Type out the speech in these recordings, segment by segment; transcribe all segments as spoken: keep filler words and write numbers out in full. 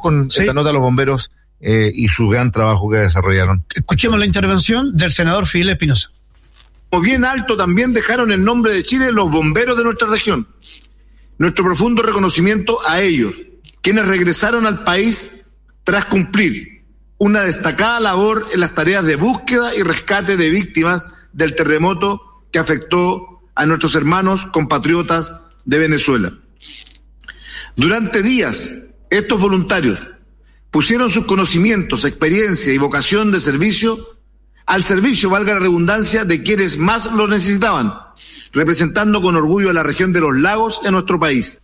con sí. esta nota de los bomberos eh, y su gran trabajo que desarrollaron. Escuchemos la intervención del senador Fidel Espinosa. Bien alto también dejaron el nombre de Chile los bomberos de nuestra región. Nuestro profundo reconocimiento a ellos, quienes regresaron al país tras cumplir una destacada labor en las tareas de búsqueda y rescate de víctimas del terremoto que afectó a nuestros hermanos compatriotas de Venezuela. Durante días, estos voluntarios pusieron sus conocimientos, experiencia y vocación de servicio al servicio, valga la redundancia, de quienes más lo necesitaban, representando con orgullo a la región de los lagos en nuestro país.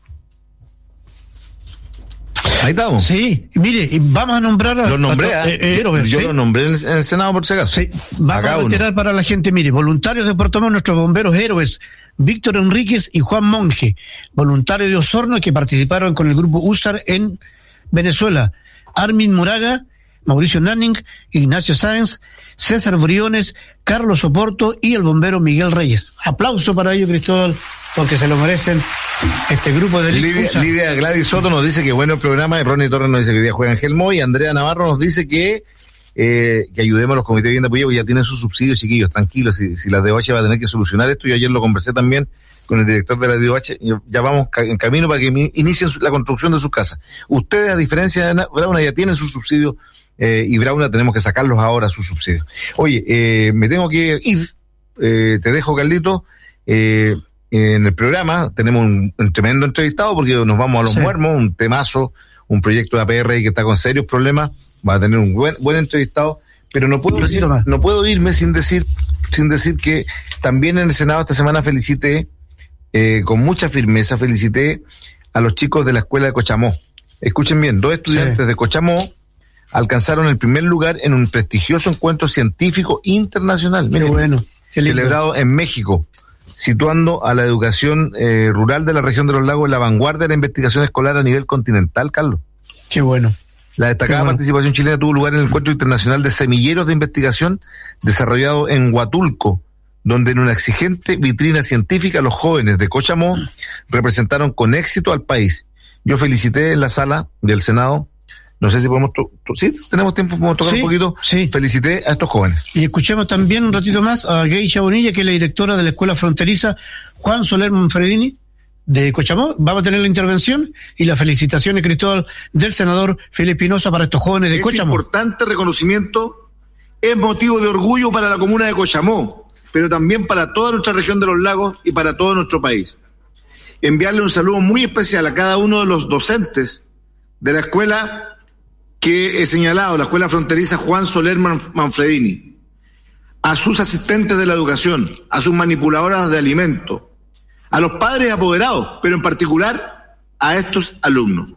Ahí estamos. Sí, mire, vamos a nombrar a... Los nombré, a, ¿eh? eh, héroes, yo ¿sí? los nombré en el, en el Senado por si acaso. Sí, vamos Acá a reiterar uno. para la gente, mire, voluntarios de Puerto Montt, nuestros bomberos héroes, Víctor Enríquez y Juan Monge, voluntarios de Osorno que participaron con el grupo U S A R en Venezuela, Armin Moraga, Mauricio Nanning, Ignacio Sáenz, César Briones, Carlos Oporto y el bombero Miguel Reyes. Aplauso para ellos, Cristóbal, porque se lo merecen este grupo de Lidia, Lidia Gladys Soto nos dice que bueno el programa, y Ronnie Torres nos dice que hoy día juega Ángel Moy, y Andrea Navarro nos dice que eh, que ayudemos a los comités de vivienda apoyo, porque ya tienen sus subsidios, chiquillos, tranquilos, si, si la D O H va a tener que solucionar esto. Yo ayer lo conversé también con el director de la D O H, ya vamos en camino para que inicien la construcción de sus casas. Ustedes, a diferencia de Brauna, ya tienen sus subsidios, eh, y Brauna tenemos que sacarlos ahora, sus subsidios. Oye, eh, me tengo que ir, eh, te dejo, Carlito, eh, en el programa tenemos un, un tremendo entrevistado, porque nos vamos a los sí. muermos, un temazo, un proyecto de A P R que está con serios problemas, va a tener un buen, buen entrevistado, pero no puedo, ir, no puedo irme sin decir, sin decir que también en el Senado esta semana felicité, eh, con mucha firmeza, felicité a los chicos de la escuela de Cochamó. Escuchen bien, dos estudiantes sí. de Cochamó alcanzaron el primer lugar en un prestigioso encuentro científico internacional. Miren, qué bueno, qué lindo. Celebrado en México, situando a la educación eh, rural de la región de los lagos en la vanguardia de la investigación escolar a nivel continental, Carlos. Qué bueno. La destacada bueno. participación chilena tuvo lugar en el Encuentro Internacional de Semilleros de Investigación desarrollado en Huatulco, donde en una exigente vitrina científica los jóvenes de Cochamó representaron con éxito al país. Yo felicité en la sala del Senado, no sé si podemos, to- to- sí, tenemos tiempo, podemos tocar sí, un poquito, sí. Felicité a estos jóvenes. Y escuchemos también un ratito más a Geisha Bonilla, que es la directora de la Escuela Fronteriza Juan Soler Manfredini de Cochamó. Vamos a tener la intervención y las felicitaciones, Cristóbal, del senador Felipe Espinosa para estos jóvenes de este Cochamó. Este importante reconocimiento es motivo de orgullo para la comuna de Cochamó, pero también para toda nuestra región de los lagos y para todo nuestro país. Enviarle un saludo muy especial a cada uno de los docentes de la escuela que he señalado, la Escuela Fronteriza Juan Soler Manfredini, a sus asistentes de la educación, a sus manipuladoras de alimentos, a los padres apoderados, pero en particular a estos alumnos.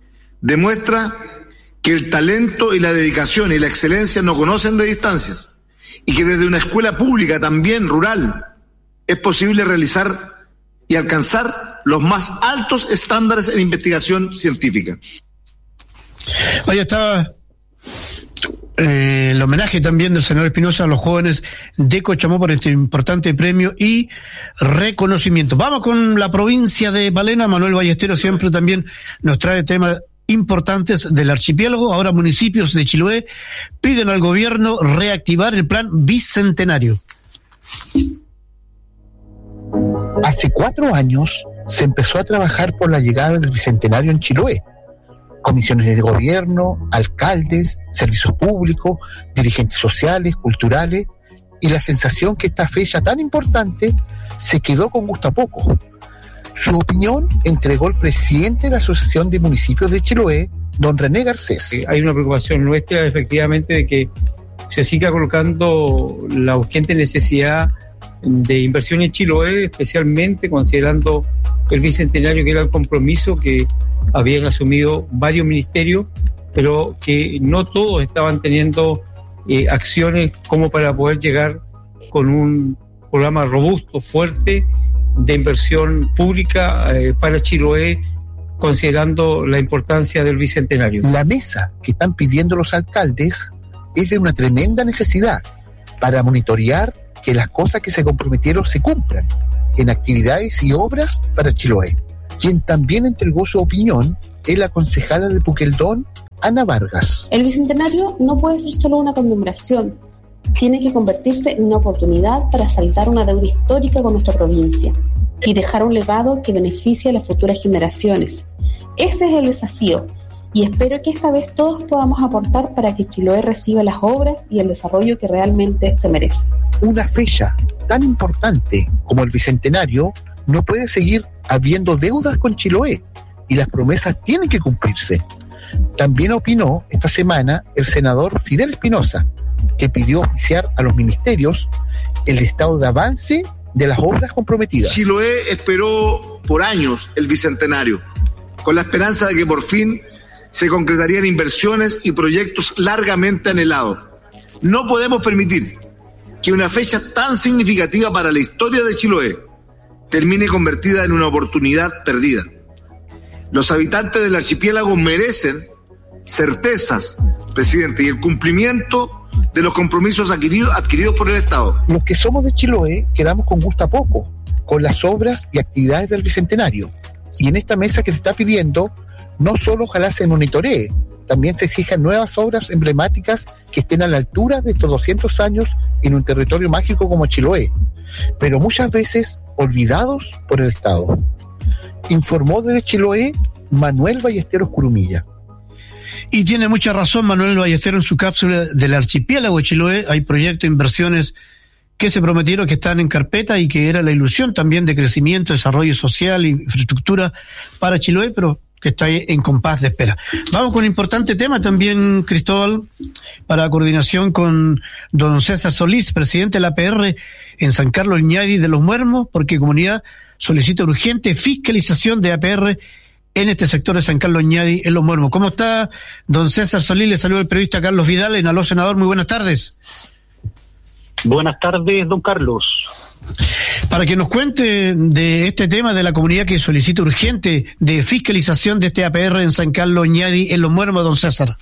Demuestra que el talento y la dedicación y la excelencia no conocen de distancias, y que desde una escuela pública también rural es posible realizar y alcanzar los más altos estándares en investigación científica. Ahí está eh, el homenaje también del senador Espinosa a los jóvenes de Cochamó por este importante premio y reconocimiento. Vamos con la provincia de Palena. Manuel Ballesteros siempre también nos trae temas importantes del archipiélago. Ahora municipios de Chiloé piden al gobierno reactivar el plan bicentenario. Hace cuatro años se empezó a trabajar por la llegada del bicentenario en Chiloé. Comisiones de gobierno, alcaldes, servicios públicos, dirigentes sociales, culturales, y la sensación que esta fecha tan importante se quedó con gusto a poco. Su opinión entregó el presidente de la Asociación de Municipios de Chiloé, don René Garcés. Hay una preocupación nuestra, efectivamente, de que se siga colocando la urgente necesidad de inversión en Chiloé, especialmente considerando el bicentenario, que era el compromiso que habían asumido varios ministerios, pero que no todos estaban teniendo eh, acciones como para poder llegar con un programa robusto, fuerte, de inversión pública eh, para Chiloé, considerando la importancia del bicentenario. La mesa que están pidiendo los alcaldes es de una tremenda necesidad para monitorear que las cosas que se comprometieron se cumplan en actividades y obras para Chiloé. Quien también entregó su opinión es la concejala de Puqueldón, Ana Vargas. El Bicentenario no puede ser solo una conmemoración, tiene que convertirse en una oportunidad para saldar una deuda histórica con nuestra provincia y dejar un legado que beneficie a las futuras generaciones. Ese es el desafío y espero que esta vez todos podamos aportar para que Chiloé reciba las obras y el desarrollo que realmente se merece. Una fecha tan importante como el Bicentenario no puede seguir habiendo deudas con Chiloé y las promesas tienen que cumplirse. También opinó esta semana el senador Fidel Espinosa, que pidió oficiar a los ministerios el estado de avance de las obras comprometidas. Chiloé esperó por años el Bicentenario, con la esperanza de que por fin se concretarían inversiones y proyectos largamente anhelados. No podemos permitir que una fecha tan significativa para la historia de Chiloé termine convertida en una oportunidad perdida. Los habitantes del archipiélago merecen certezas, presidente, y el cumplimiento de los compromisos adquiridos, adquiridos por el Estado. Los que somos de Chiloé quedamos con gusto a poco con las obras y actividades del Bicentenario. Y en esta mesa que se está pidiendo, no solo ojalá se monitoree, también se exijan nuevas obras emblemáticas que estén a la altura de estos doscientos años en un territorio mágico como Chiloé, pero muchas veces olvidados por el Estado. Informó desde Chiloé Manuel Ballesteros Curumilla. Y tiene mucha razón Manuel Ballesteros en su cápsula del archipiélago de Chiloé. Hay proyectos, inversiones que se prometieron, que están en carpeta y que era la ilusión también de crecimiento, desarrollo social, infraestructura para Chiloé, pero que está ahí en compás de espera. Vamos con un importante tema también, Cristóbal, para coordinación con don César Solís, presidente de la A P R en San Carlos Ñadi de los Muermos, porque comunidad solicita urgente fiscalización de A P R en este sector de San Carlos Ñadi en los Muermos. ¿Cómo está don César Solís? Le saluda el periodista Carlos Vidal en Aló Senador. Muy buenas tardes. Buenas tardes, don Carlos. Para que nos cuente de este tema de la comunidad que solicita urgente de fiscalización de este A P R en San Carlos Ñadi en los Muermos, don César.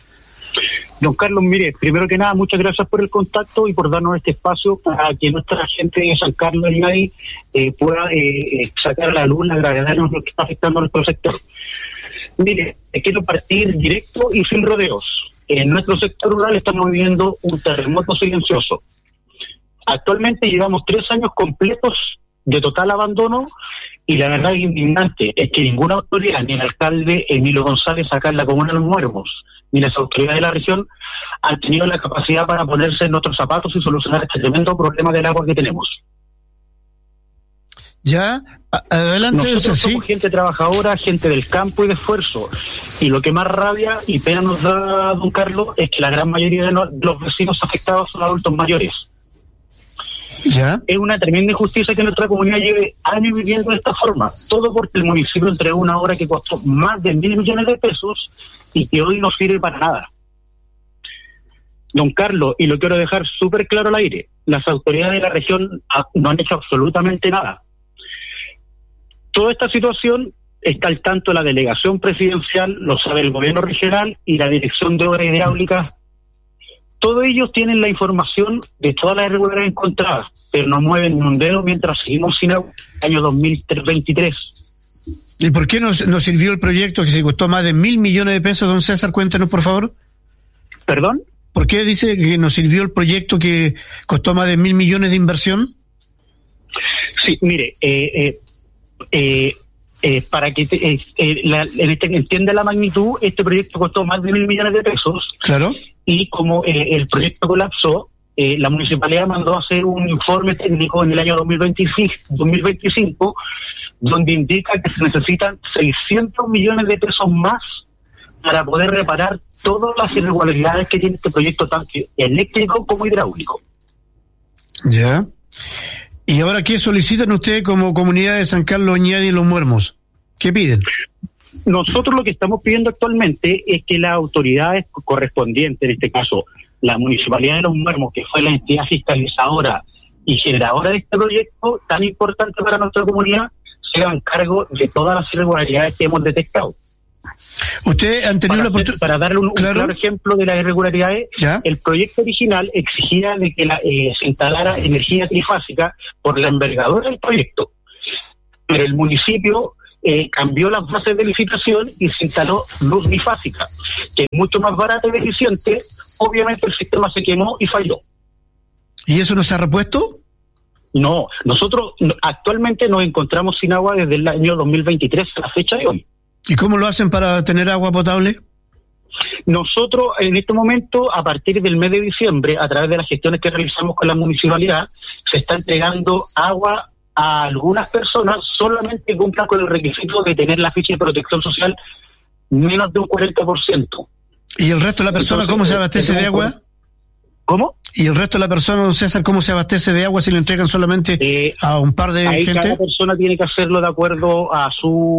Don Carlos, mire, primero que nada, muchas gracias por el contacto y por darnos este espacio para que nuestra gente de San Carlos Ñadi eh, pueda eh, sacar a la luz la gravedad de lo que está afectando a nuestro sector. Mire, quiero partir directo y sin rodeos. En nuestro sector rural estamos viviendo un terremoto silencioso. Actualmente llevamos tres años completos de total abandono y la verdad indignante es que ninguna autoridad, ni el alcalde Emilio González acá en la comuna de Los Muermos, ni las autoridades de la región han tenido la capacidad para ponerse en nuestros zapatos y solucionar este tremendo problema del agua que tenemos. Ya, adelante. Nosotros ¿sí? somos gente trabajadora, gente del campo y de esfuerzo. Y lo que más rabia y pena nos da, don Carlos, es que la gran mayoría de los vecinos afectados son adultos mayores. ¿Ya? Es una tremenda injusticia que nuestra comunidad lleve años viviendo de esta forma. Todo porque el municipio entregó una obra que costó más de mil millones de pesos y que hoy no sirve para nada. Don Carlos, y lo quiero dejar súper claro al aire, las autoridades de la región no han hecho absolutamente nada. Toda esta situación está al tanto de la delegación presidencial, lo sabe el gobierno regional y la dirección de obras hidráulicas. Todos ellos tienen la información de todas las irregularidades encontradas, pero no mueven ni un dedo mientras seguimos sin agua el año dos mil veintitrés. ¿Y por qué nos, nos sirvió el proyecto que se costó más de mil millones de pesos, don César? Cuéntanos, por favor. ¿Perdón? ¿Por qué dice que nos sirvió el proyecto que costó más de mil millones de inversión? Sí, mire, eh, eh, eh, eh, para que te, eh, eh, la, en este, entienda la magnitud, este proyecto costó más de mil millones de pesos. Claro. Y como eh, el proyecto colapsó, eh, la municipalidad mandó a hacer un informe técnico en el año dos mil veinticinco, donde indica que se necesitan seiscientos millones de pesos más para poder reparar todas las irregularidades que tiene este proyecto, tanto eléctrico como hidráulico. Ya. ¿Y ahora qué solicitan ustedes como comunidad de San Carlos Ñadi y Los Muermos? ¿Qué piden? Nosotros lo que estamos pidiendo actualmente es que las autoridades correspondientes, en este caso la Municipalidad de Los Muermos, que fue la entidad fiscalizadora y generadora de este proyecto tan importante para nuestra comunidad, se hagan cargo de todas las irregularidades que hemos detectado. ¿Ustedes han tenido la oportunidad? Para darle un, claro. un claro ejemplo de las irregularidades, ¿ya? El proyecto original exigía de que la, eh, se instalara energía trifásica por la envergadura del proyecto, pero el municipio eh, cambió las bases de licitación y se instaló luz bifásica, que es mucho más barata y eficiente. Obviamente el sistema se quemó y falló. ¿Y eso no se ha repuesto? No, nosotros actualmente nos encontramos sin agua desde el año dos mil veintitrés a la fecha de hoy. ¿Y cómo lo hacen para tener agua potable? Nosotros en este momento, a partir del mes de diciembre, a través de las gestiones que realizamos con la municipalidad, se está entregando agua a algunas personas solamente que cumplan con el requisito de tener la ficha de protección social menos de un cuarenta por ciento. ¿Y el resto de la persona Entonces, cómo se abastece de agua? ¿Cómo? ¿Y el resto de la persona, don César, cómo se abastece de agua si le entregan solamente eh, a un par de ahí gente? Cada persona tiene que hacerlo de acuerdo a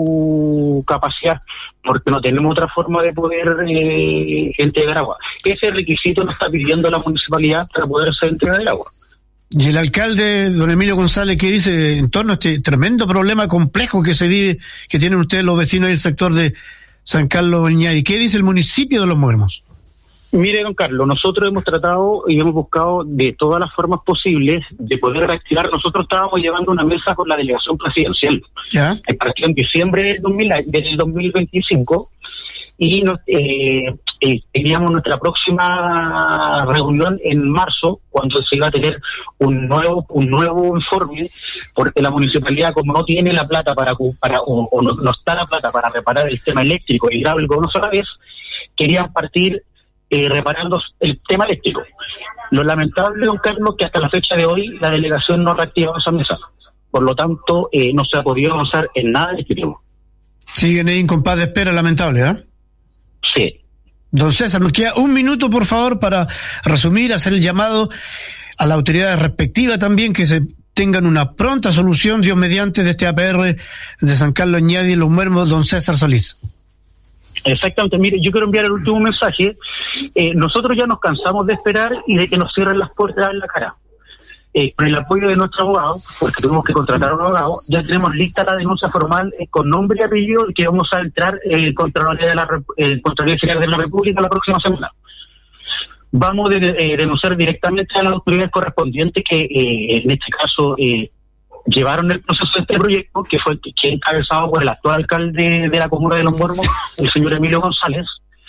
su capacidad, porque no tenemos otra forma de poder eh, entregar agua. Ese requisito nos está pidiendo la municipalidad para poder hacer entrega del agua. Y el alcalde, don Emilio González, ¿qué dice en torno a este tremendo problema complejo que se vive, que tienen ustedes los vecinos del sector de San Carlos Ñadi? ¿Qué dice el municipio de Los Muermos? Mire, don Carlos, nosotros hemos tratado y hemos buscado de todas las formas posibles de poder reactivar. Nosotros estábamos llevando una mesa con la delegación presidencial, ¿ya? Que partió en diciembre del, dos mil, del dos mil veinticinco, y nos, eh, eh, teníamos nuestra próxima reunión en marzo, cuando se iba a tener un nuevo un nuevo informe, porque la municipalidad, como no tiene la plata para, para o, o no, no está la plata para reparar el tema eléctrico y hidráulico una sola vez, querían partir Eh, reparando el tema eléctrico. Lo lamentable, don Carlos, que hasta la fecha de hoy la delegación no ha reactivado esa mesa. Por lo tanto, eh, no se ha podido avanzar en nada eléctrico. Siguen ahí en compás de espera, lamentable, ¿eh? Sí. Don César, nos queda un minuto, por favor, para resumir, hacer el llamado a las autoridades respectivas también, que se tengan una pronta solución, Dios mediante, de este A P R de San Carlos Ñadi y Los Muermos, don César Solís. Exactamente, mire, yo quiero enviar el último mensaje. Eh, nosotros ya nos cansamos de esperar y de que nos cierren las puertas en la cara. Eh, con el apoyo de nuestro abogado, porque tuvimos que contratar a un abogado, ya tenemos lista la denuncia formal eh, con nombre y apellido que vamos a entrar en eh, Contraloría de la eh, Contraloría General de la República la próxima semana. Vamos a de, eh, denunciar directamente a las autoridades correspondientes que eh, en este caso eh, llevaron el proceso de este proyecto, que fue que, que encabezado por el actual alcalde de la comuna de Los Muermos, el señor Emilio González,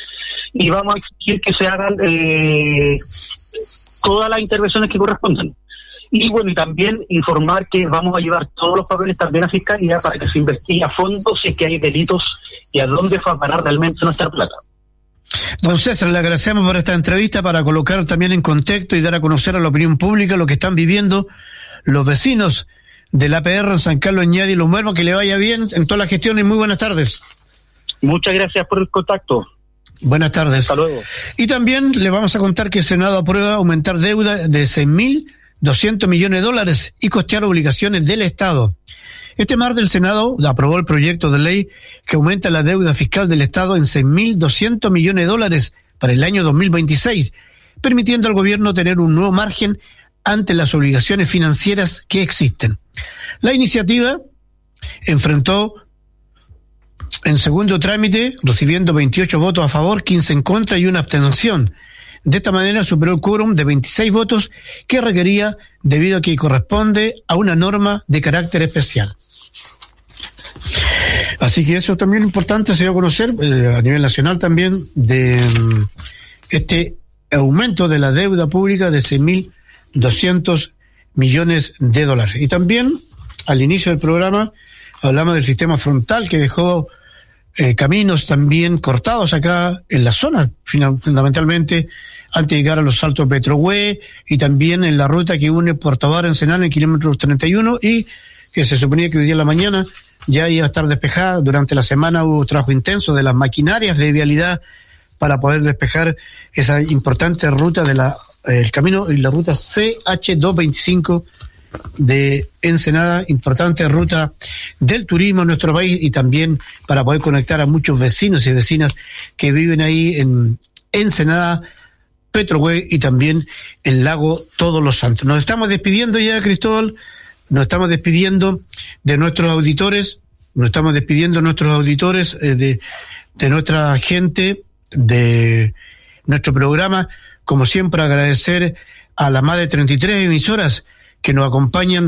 y vamos a exigir que se hagan eh, todas las intervenciones que correspondan. Y bueno, y también informar que vamos a llevar todos los papeles también a Fiscalía para que se investigue a fondo si es que hay delitos y a dónde fue a parar realmente nuestra plata. Don César, le agradecemos por esta entrevista para colocar también en contexto y dar a conocer a la opinión pública lo que están viviendo los vecinos del A P R San Carlos Ñadi y Los Muermos. Que le vaya bien en todas las gestiones. Muy buenas tardes. Muchas gracias por el contacto. Buenas tardes. Hasta luego. Y también le vamos a contar que el Senado aprueba aumentar deuda de seis mil doscientos millones de dólares y costear obligaciones del Estado. Este martes el Senado aprobó el proyecto de ley que aumenta la deuda fiscal del Estado en seis mil doscientos millones de dólares para el año dos mil veintiséis, permitiendo al gobierno tener un nuevo margen ante las obligaciones financieras que existen. La iniciativa enfrentó en segundo trámite, recibiendo veintiocho votos a favor, quince en contra y una abstención. De esta manera superó el quórum de veintiséis votos que requería debido a que corresponde a una norma de carácter especial. Así que eso también es importante, se dio a conocer eh, a nivel nacional también de um, este aumento de la deuda pública de seis mil doscientos millones de dólares. Y también al inicio del programa hablamos del sistema frontal que dejó eh, caminos también cortados acá en la zona, fundamentalmente antes de llegar a los Saltos Petrohue y también en la ruta que une Puerto Vara, Ensenada, en el kilómetro treinta y uno, y que se suponía que hoy día en la mañana ya iba a estar despejada. Durante la semana hubo trabajo intenso de las maquinarias de vialidad para poder despejar esa importante ruta de la el camino y la ruta C H doscientos veinticinco de Ensenada, importante ruta del turismo en nuestro país y también para poder conectar a muchos vecinos y vecinas que viven ahí en Ensenada, Petrohue y también el lago Todos los Santos. Nos estamos despidiendo ya, Cristóbal, nos estamos despidiendo de nuestros auditores, nos estamos despidiendo de nuestros auditores, eh, de, de nuestra gente, de nuestro programa. Como siempre, agradecer a las más de treinta y tres emisoras que nos acompañan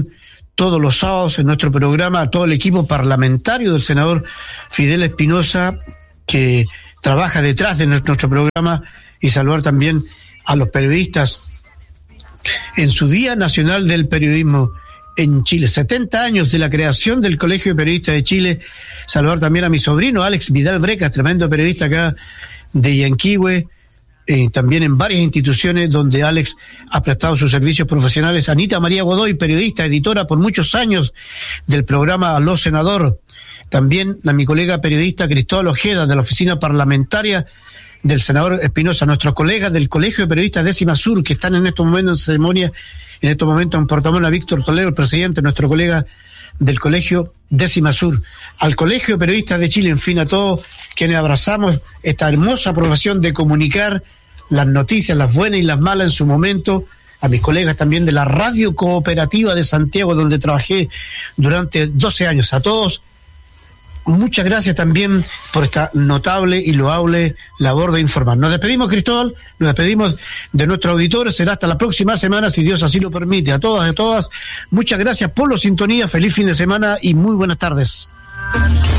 todos los sábados en nuestro programa, a todo el equipo parlamentario del senador Fidel Espinosa, que trabaja detrás de nuestro programa, y saludar también a los periodistas en su Día Nacional del Periodismo en Chile, setenta años de la creación del Colegio de Periodistas de Chile. Saludar también a mi sobrino Alex Vidal Brecas, tremendo periodista acá de Yanquihue, eh, también en varias instituciones donde Alex ha prestado sus servicios profesionales. Anita María Godoy, periodista, editora por muchos años del programa Aló Senador. También a mi colega periodista Cristóbal Ojeda, de la oficina parlamentaria del senador Espinosa, nuestros colegas del Colegio de Periodistas Décima Sur, que están en estos momentos en ceremonia, en estos momentos en Portamón, a Víctor Toledo, el presidente, nuestro colega del Colegio Décima Sur, al Colegio de Periodistas de Chile, en fin, a todos quienes abrazamos esta hermosa profesión de comunicar las noticias, las buenas y las malas en su momento, a mis colegas también de la Radio Cooperativa de Santiago, donde trabajé durante doce años, a todos. Muchas gracias también por esta notable y loable labor de informar. Nos despedimos, Cristóbal, nos despedimos de nuestros auditores. Será hasta la próxima semana, si Dios así lo permite. A todas y a todas, muchas gracias por la sintonía. Feliz fin de semana y muy buenas tardes.